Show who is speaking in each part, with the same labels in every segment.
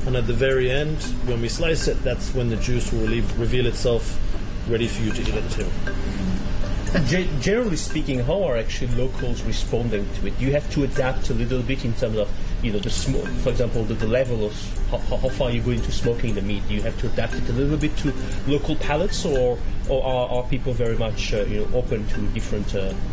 Speaker 1: and at the very end, when we slice it, that's when the juice will reveal itself, ready for you to eat at the table.
Speaker 2: Generally speaking, how are actually locals responding to it? Do you have to adapt a little bit in terms of, the smoke, for example, the level of how far you go into smoking the meat? Do you have to adapt it a little bit to local palates, or are people very much open to different?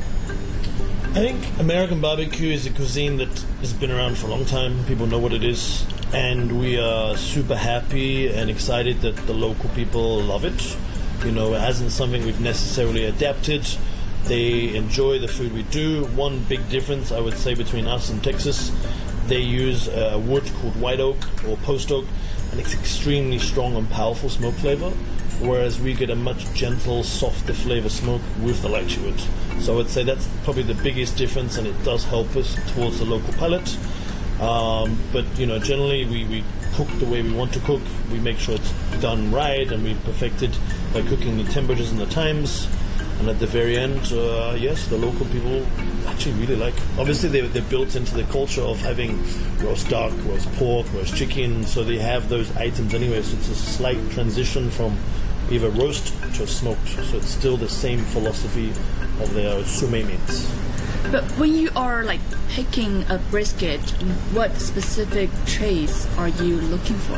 Speaker 1: I think American barbecue is a cuisine that has been around for a long time. People know what it is, and we are super happy and excited that the local people love it. It hasn't something we've necessarily adapted. They enjoy the food we do. One big difference, I would say, between us and Texas, they use a wood called white oak or post oak, and it's extremely strong and powerful smoke flavor, whereas we get a much gentle, softer flavor smoke with the lychee wood. So I would say that's probably the biggest difference, and it does help us towards the local palate. But generally we cook the way we want to cook. We make sure it's done right, and we perfect it by cooking the temperatures and the times. And at the very end, yes, the local people actually really like it. Obviously, they're built into the culture of having roast duck, roast pork, roast chicken, so they have those items anyway. So it's a slight transition from either roast to smoked. So it's still the same philosophy of their sume meats.
Speaker 3: But when you are picking a brisket, what specific traits are you looking for?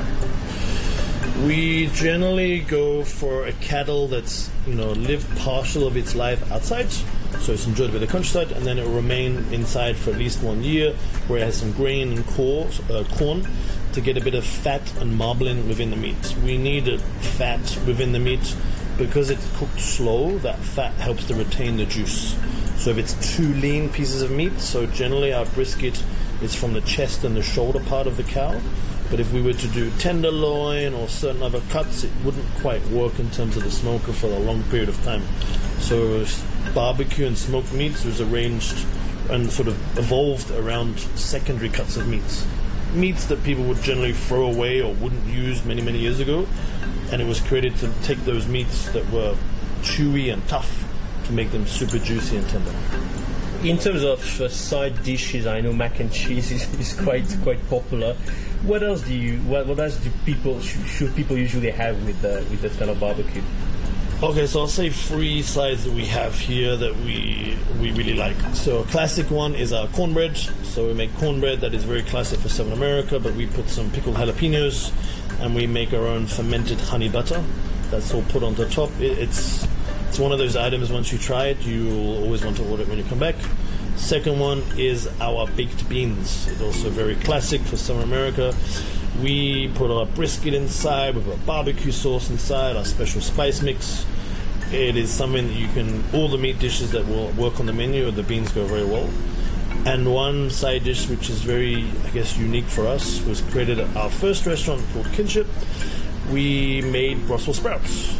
Speaker 1: We generally go for a cattle that's lived partial of its life outside, so it's enjoyed by the countryside, and then it will remain inside for at least 1 year, where it has some grain and corn to get a bit of fat and marbling within the meat. We need a fat within the meat because it's cooked slow. That fat helps to retain the juice. So if it's too lean pieces of meat, so generally our brisket is from the chest and the shoulder part of the cow. But if we were to do tenderloin or certain other cuts, it wouldn't quite work in terms of the smoker for a long period of time. So barbecue and smoked meats was arranged and sort of evolved around secondary cuts of meats. Meats that people would generally throw away or wouldn't use many, many years ago. And it was created to take those meats that were chewy and tough to make them super juicy and tender.
Speaker 2: In terms of side dishes, I know mac and cheese is quite popular. What else should people usually have with that kind of barbecue?
Speaker 1: Okay, so I'll say 3 sides that we have here that we really like. So a classic one is our cornbread. So we make cornbread that is very classic for Southern America, but we put some pickled jalapenos, and we make our own fermented honey butter. That's all put on the top. It's one of those items, once you try it, you'll always want to order it when you come back. Second one is our baked beans. It's also very classic for Southern America. We put our brisket inside with a barbecue sauce inside, our special spice mix. It is something that all the meat dishes that will work on the menu, the beans go very well. And one side dish which is very, unique for us, was created at our first restaurant called Kinship. We made Brussels sprouts.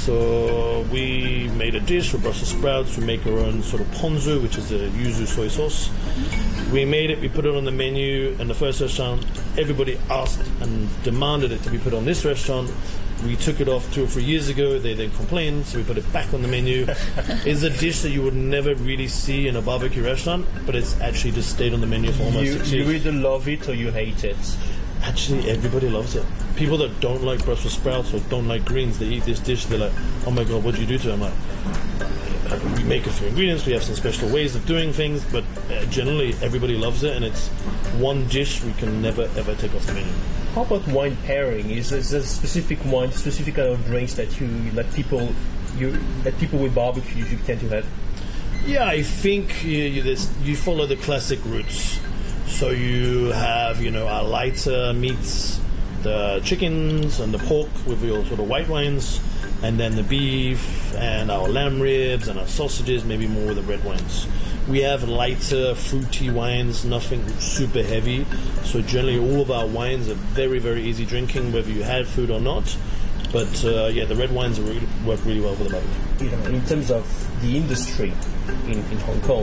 Speaker 1: So we made a dish with Brussels sprouts. We make our own sort of ponzu, which is a yuzu soy sauce. We made it, we put it on the menu, and the first restaurant, everybody asked and demanded it to be put on this restaurant. We took it off 2 or 3 years ago. They then complained, so we put it back on the menu. It's a dish that you would never really see in a barbecue restaurant, but it's actually just stayed on the menu for almost 6 years.
Speaker 2: You either love it or you hate it.
Speaker 1: Actually, everybody loves it. People that don't like Brussels sprouts or don't like greens, they eat this dish, they're like, oh my god, what do you do to it? I'm like, we make a few ingredients, we have some special ways of doing things, but generally everybody loves it, and it's one dish we can never ever take off the menu.
Speaker 2: How about wine pairing? Is there specific wine, specific kind of drinks that people with barbecue usually tend to have?
Speaker 1: Yeah, I think you follow the classic routes. So you have, our lighter meats, the chickens and the pork with your sort of white wines, and then the beef and our lamb ribs and our sausages, maybe more with the red wines. We have lighter, fruity wines, nothing super heavy. So generally all of our wines are very, very easy drinking, whether you had food or not. But the red wines work really well for the barbecue.
Speaker 2: In terms of the industry in Hong Kong,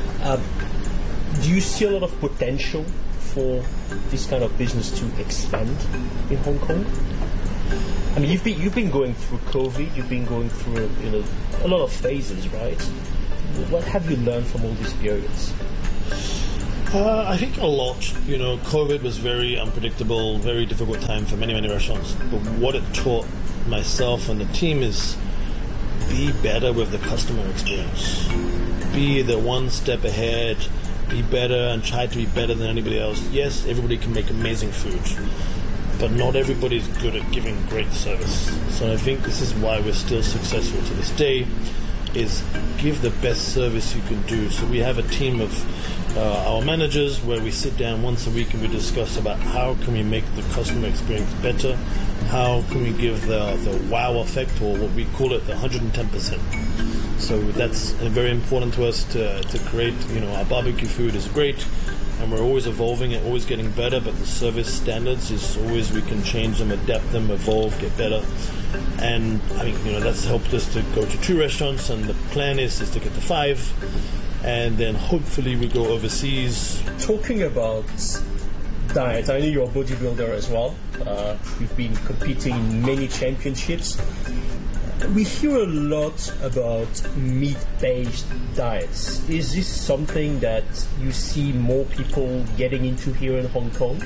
Speaker 2: do you see a lot of potential for this kind of business to expand in Hong Kong? I mean, you've been going through COVID, you've been going through a lot of phases, right? What have you learned from all these periods?
Speaker 1: I think a lot. You know, COVID was very unpredictable, very difficult time for many, many restaurants. But what it taught myself and the team is be better with the customer experience. Be the one step ahead. Be better and try to be better than anybody else. Yes, everybody can make amazing food, but not everybody's good at giving great service. So I think this is why we're still successful to this day, is give the best service you can do. So we have a team of our managers where we sit down once a week and we discuss about how can we make the customer experience better, how can we give the wow effect, or what we call it, the 110%. So that's very important to us to create, you know, our barbecue food is great and we're always evolving and always getting better, but the service standards is always, we can change them, adapt them, evolve, get better. And I think, you know, that's helped us to go to 2 restaurants, and the plan is to get to 5, and then hopefully we go overseas.
Speaker 2: Talking about diet, I know you're a bodybuilder as well. You've been competing in many championships. We hear a lot about meat-based diets. Is this something that you see more people getting into here in Hong Kong?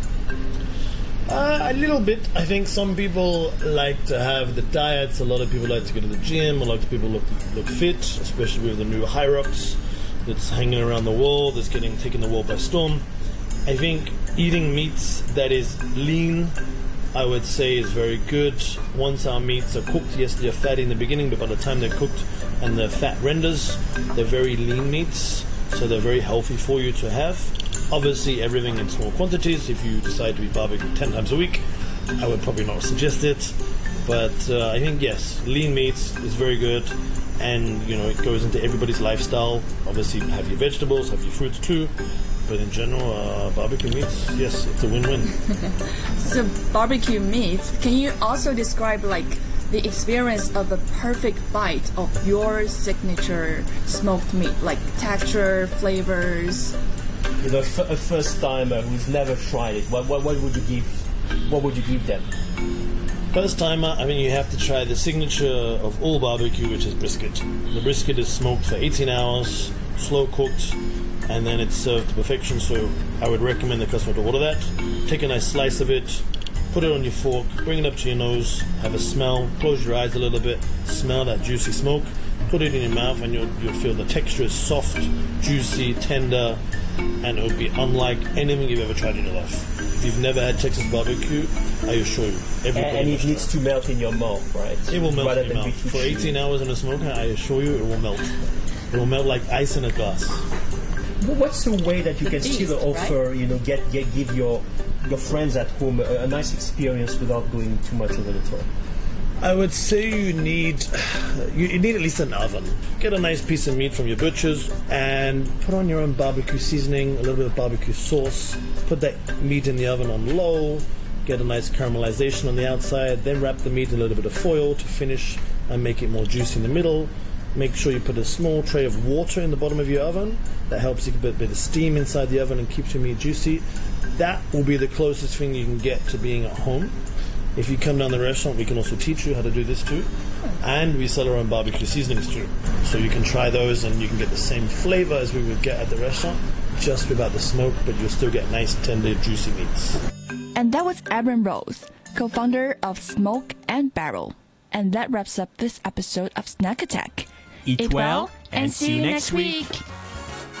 Speaker 1: A little bit. I think some people like to have the diets. A lot of people like to go to the gym. A lot of people look fit, especially with the new Hyrox that's hanging around the world, that's taking the world by storm. I think eating meats that is lean, I would say, is very good. Once our meats are cooked, yes, they're fatty in the beginning, but by the time they're cooked and the fat renders, they're very lean meats, so they're very healthy for you to have. Obviously, everything in small quantities. If you decide to eat barbecue 10 times a week, I would probably not suggest it. But I think, yes, lean meats is very good, and, you know, it goes into everybody's lifestyle. Obviously, have your vegetables, have your fruits too. But in general, barbecue meats, yes, it's a win-win.
Speaker 3: So barbecue meats, can you also describe like the experience of a perfect bite of your signature smoked meat, like texture, flavors?
Speaker 2: You know, a first timer who's never tried it, what would you give? What would you give them?
Speaker 1: First timer, I mean, you have to try the signature of all barbecue, which is brisket. The brisket is smoked for 18 hours, slow cooked, and then it's served to perfection. So I would recommend the customer to order that. Take a nice slice of it, put it on your fork, bring it up to your nose, have a smell, close your eyes a little bit, smell that juicy smoke, put it in your mouth, and you'll feel the texture is soft, juicy, tender, and it will be unlike anything you've ever tried in your life. If you've never had Texas barbecue, I assure you, everybody
Speaker 2: and it needs to melt in your mouth, right?
Speaker 1: It will melt
Speaker 2: Rather
Speaker 1: in your
Speaker 2: than
Speaker 1: mouth.
Speaker 2: be
Speaker 1: For 18 hours in a smoker, I assure you, it will melt. It will melt like ice in a glass.
Speaker 2: What's the way that you can
Speaker 3: beast,
Speaker 2: still offer,
Speaker 3: right?
Speaker 2: you know, give your friends at home a nice experience without going too much over the top?
Speaker 1: I would say you need at least an oven. Get a nice piece of meat from your butcher's and put on your own barbecue seasoning, a little bit of barbecue sauce. Put that meat in the oven on low, get a nice caramelization on the outside, then wrap the meat in a little bit of foil to finish and make it more juicy in the middle. Make sure you put a small tray of water in the bottom of your oven. That helps you get a bit of steam inside the oven and keeps your meat juicy. That will be the closest thing you can get to being at home. If you come down the restaurant, we can also teach you how to do this too. And we sell our own barbecue seasonings too. So you can try those and you can get the same flavor as we would get at the restaurant, just without the smoke, but you'll still get nice, tender, juicy meats.
Speaker 4: And that was Aaron Rose, co-founder of Smoke and Barrel. And that wraps up this episode of Snack Attack.
Speaker 5: Eat well and see you next week.